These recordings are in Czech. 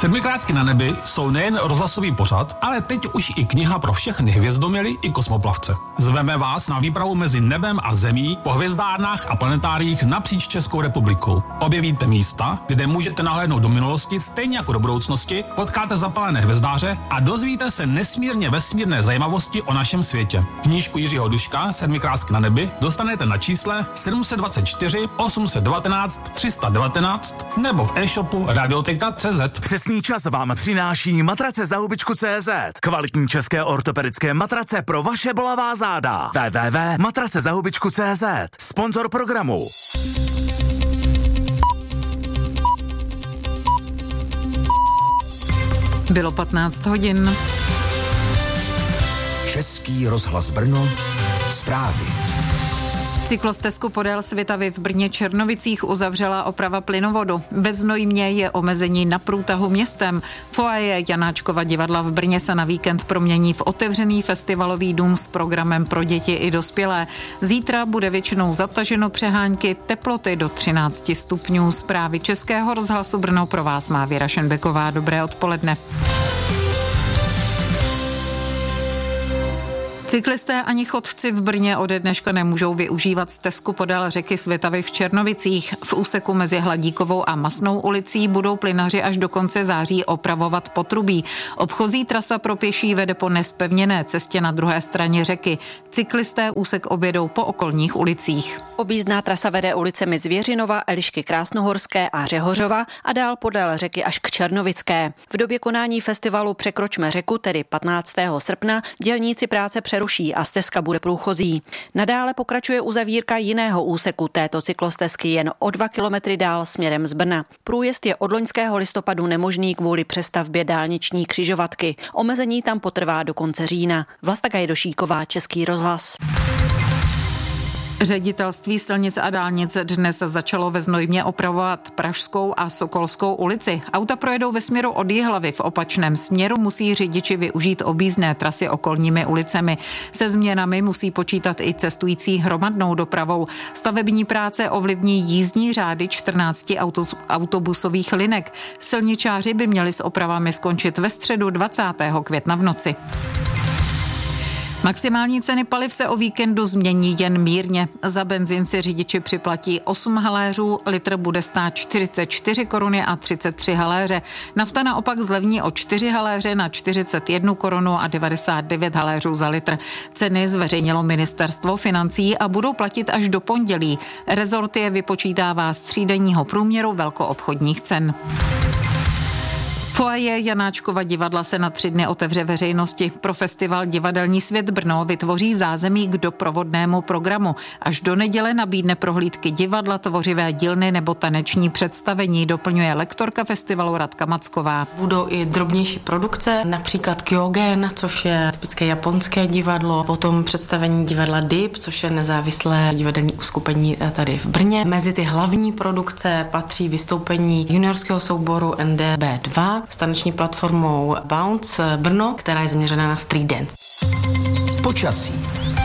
Sedmikrásky na nebi jsou nejen rozhlasový pořad, ale teď už i kniha pro všechny hvězdoměly i kosmoplavce. Zveme vás na výpravu mezi nebem a zemí po hvězdárnách a planetáriích napříč Českou republikou. Objevíte místa, kde můžete nahlédnout do minulosti stejně jako do budoucnosti, potkáte zapalené hvězdáře a dozvíte se nesmírně vesmírné zajímavosti o našem světě. Knížku Jiřího Duška Sedmikrásky na nebi dostanete na čísle 724 819 319 nebo v e-shopu Radioteka.cz. Přesný čas vám přináší matrace za hubičku.cz. Kvalitní české ortopedické matrace pro vaše bolavá záda. www.matracezahubičku.cz. Sponzor programu. Bylo 15 hodin. Český rozhlas Brno. Zprávy. Cyklostezku podél Svitavy v Brně Černovicích uzavřela oprava plynovodu. Ve Znojmě je omezení na průtahu městem. Foaje Janáčkova divadla v Brně se na víkend promění v otevřený festivalový dům s programem pro děti i dospělé. Zítra bude většinou zataženo přehánky, teploty do 13 stupňů. Zprávy Českého rozhlasu Brno pro vás má Věra Šenbeková. Dobré odpoledne. Cyklisté ani chodci v Brně ode dneška nemůžou využívat stezku podél řeky Svitavy v Černovicích. V úseku mezi Hladíkovou a Masnou ulicí budou plynaři až do konce září opravovat potrubí. Obchozí trasa pro pěší vede po nezpevněné cestě na druhé straně řeky. Cyklisté úsek objedou po okolních ulicích. Objízdná trasa vede ulicemi Zvěřinova, Elišky Krásnohorské a Řehořova a dál podél řeky až k Černovické. V době konání festivalu Překročme řeku, tedy 15. srpna, dělníci práce přeruší a stezka bude průchozí. Nadále pokračuje uzavírka jiného úseku této cyklostezky jen o 2 kilometry dál směrem z Brna. Průjezd je od loňského listopadu nemožný kvůli přestavbě dálniční křižovatky. Omezení tam potrvá do konce října. Vlasta Gajdošíková, Český rozhlas. Ředitelství silnic a dálnic dnes začalo ve Znojmě opravovat Pražskou a Sokolskou ulici. Auta projedou ve směru od Jihlavy, v opačném směru musí řidiči využít objízdné trasy okolními ulicemi. Se změnami musí počítat i cestující hromadnou dopravou. Stavební práce ovlivní jízdní řády 14 autobusových linek. Silničáři by měli s opravami skončit ve středu 20. května v noci. Maximální ceny paliv se o víkendu změní jen mírně. Za benzín si řidiči připlatí 8 haléřů, litr bude stát 44 koruny a 33 haléře. Nafta naopak zlevní o 4 haléře na 41 korunu a 99 haléřů za litr. Ceny zveřejnilo ministerstvo financí a budou platit až do pondělí. Rezort je vypočítává z třídenního průměru velkoobchodních cen. Foaje Janáčkova divadla se na 3 dny otevře veřejnosti. Pro festival Divadelní svět Brno vytvoří zázemí k doprovodnému programu. Až do neděle nabídne prohlídky divadla, tvořivé dílny nebo taneční představení, doplňuje lektorka festivalu Radka Macková. Budou i drobnější produkce, například Kyogen, což je typické japonské divadlo, potom představení divadla DIP, což je nezávislé divadelní uskupení tady v Brně. Mezi ty hlavní produkce patří vystoupení juniorského souboru NDB2 s taneční platformou Bounce Brno, která je zaměřená na street dance. Počasí.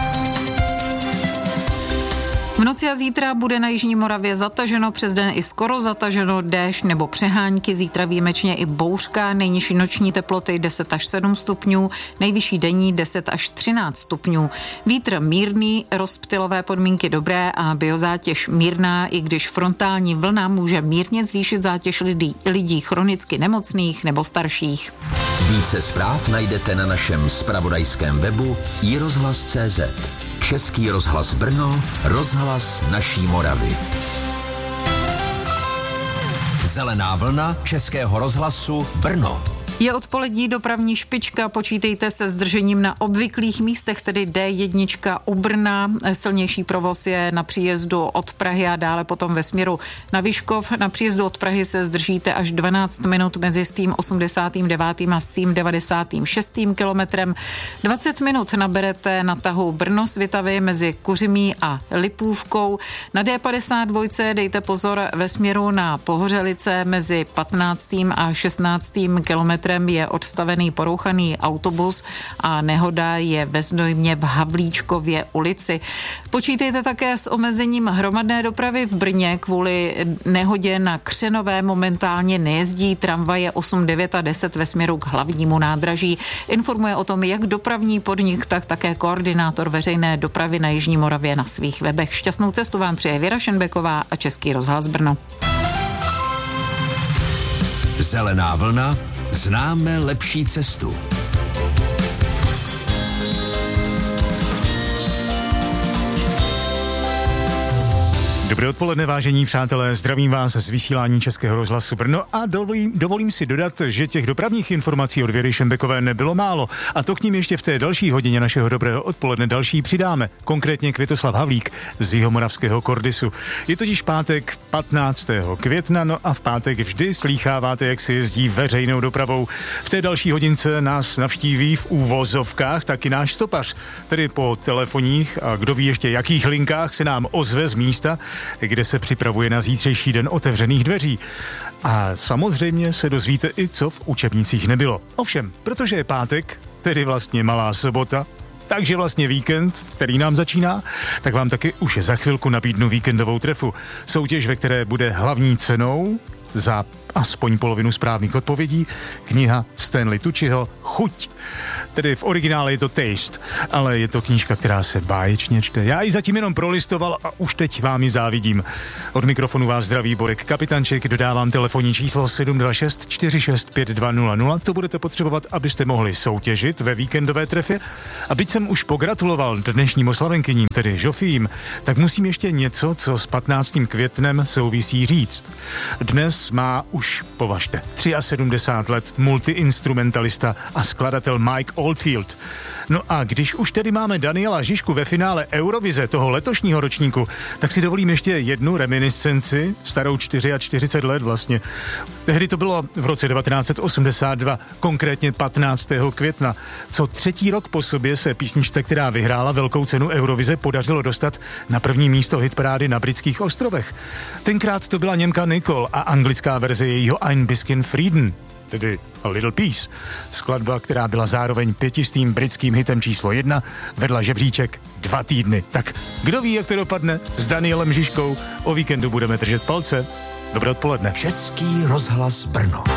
V noci a zítra bude na jižní Moravě zataženo, přes den i skoro zataženo, déšť nebo přehánky, zítra výjimečně i bouřka, nejnižší noční teploty 10 až 7 stupňů, nejvyšší denní 10 až 13 stupňů. Vítr mírný, rozptylové podmínky dobré a biozátěž mírná, i když frontální vlna může mírně zvýšit zátěž lidí chronicky nemocných nebo starších. Více zpráv najdete na našem zpravodajském webu iRozhlas.cz. Český rozhlas Brno, rozhlas naší Moravy. Zelená vlna Českého rozhlasu Brno. Je odpolední dopravní špička, počítejte se zdržením na obvyklých místech, tedy D1 u Brna. Silnější provoz je na příjezdu od Prahy a dále potom ve směru na Vyškov. Na příjezdu od Prahy se zdržíte až 12 minut mezi s tím 89. a s tím 96. kilometrem. 20 minut naberete na tahu Brno-Svitavy mezi Kuřimí a Lipůvkou. Na D52 dejte pozor ve směru na Pohořelice mezi 15. a 16. kilometrem kilometrem je odstavený porouchaný autobus a nehoda je ve Znojmě v Havlíčkově ulici. Počítejte také s omezením hromadné dopravy v Brně. Kvůli nehodě na Křenové momentálně nejezdí tramvaje 8, 9 a 10 ve směru k hlavnímu nádraží. Informuje o tom jak dopravní podnik, tak také koordinátor veřejné dopravy na Jižní Moravě na svých webech. Šťastnou cestu vám přeje Věra Šenbeková a Český rozhlas Brno. Zelená vlna, známe lepší cestu. Dobré odpoledne, vážení přátelé, zdravím vás z vysílání Českého rozhlasu Brno a dovolím si dodat, že těch dopravních informací od Věry Šenbekové nebylo málo a to k ním ještě v té další hodině našeho dobrého odpoledne další přidáme, konkrétně Květoslav Havlík z Jihomoravského Kordisu. Je totiž pátek 15. května, no a v pátek vždy slýcháváte, jak se jezdí veřejnou dopravou. V té další hodince nás navštíví v úvozovkách taky náš stopař, tedy po telefonních a kdo ví ještě jakých linkách se nám ozve z místa, kde se připravuje na zítřejší den otevřených dveří. A samozřejmě se dozvíte i, co v učebnicích nebylo. Ovšem, protože je pátek, tedy vlastně malá sobota, takže vlastně víkend, který nám začíná, tak vám taky už za chvilku nabídnu víkendovou trefu. Soutěž, ve které bude hlavní cenou za aspoň polovinu správných odpovědí kniha Stanley Tucciho Chuť. Tedy v originále je to Taste, ale je to knížka, která se báječně čte. Já ji zatím jenom prolistoval a už teď vám ji závidím. Od mikrofonu vás zdraví Borek Kapitanček, dodávám telefonní číslo 726 465 200. To budete potřebovat, abyste mohli soutěžit ve víkendové trefě. A byť jsem už pogratuloval dnešním oslavenkyním, tedy Žofím, tak musím ještě něco, co s 15. květnem souvisí říct. Dnes má už, považte, 73 let multiinstrumentalista a skladatel Mike Oldfield. No a když už tedy máme Daniela Žižku ve finále Eurovize toho letošního ročníku, tak si dovolím ještě jednu reminiscenci, starou 44 let vlastně. Tehdy to bylo v roce 1982, konkrétně 15. května, co třetí rok po sobě se písničce, která vyhrála velkou cenu Eurovize, podařilo dostat na první místo hitparády na Britských ostrovech. Tenkrát to byla Němka Nicole a anglická verze jejího Ein bisschen Frieden, tedy A Little Peace. Skladba, která byla zároveň 500. britským hitem číslo 1, vedla žebříček 2 týdny. Tak kdo ví, jak to dopadne s Danielem Žižkou? O víkendu budeme držet palce. Dobré odpoledne. Český rozhlas Brno.